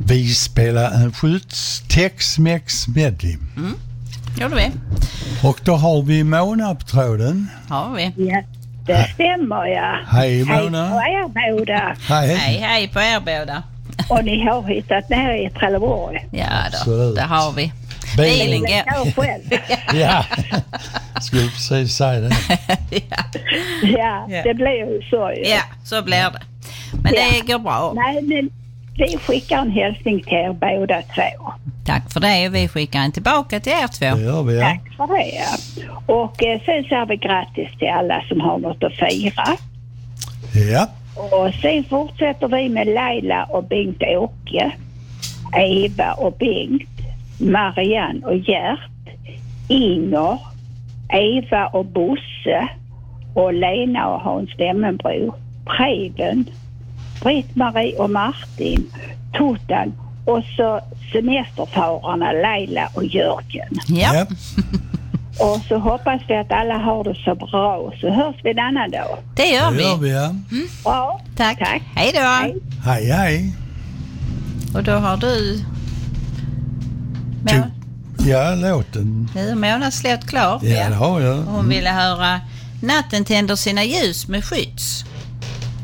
Vi spelar en skjuts Tex-Mex medley. Gjorde vi. Och då har vi Mona på tråden. Har vi. Ja, det stämmer, ja. Hej Mona. Hej på er båda. Hej på er båda. Och ni har hittat ner i Trelleborg. Ja då, Absolut. det har vi. Bilen. Jag går själv. Ja, skulle precis säga det. Ja, det blir ju så ju. Ja, så blir det. Men det går bra. Nej, men vi skickar en hälsning till er båda två. Tack för det. Vi skickar en tillbaka till er två. Det gör vi, ja. Tack för det. Och sen säger vi grattis till alla som har något att fira. Ja. Och sen fortsätter vi med Laila och Bengt-Åke, Eva och Bengt, Marianne och Gert, Inger, Eva och Bosse och Lena och Hans Lemmenbro, Preben, Britt-Marie och Martin, Totan och så semesterfararna Laila och Jörgen. Ja. Och så hoppas vi att alla har det så bra, så hörs vi en annan dag. Det gör Det gör vi. vi, ja. Bra. Tack. Tack. Hej då. Hej. Hej, hej. Och då har du... Ja, låten. Monas låt klar. Ja, det har jag. Hon ville höra Natten tänder sina ljus med Skydds.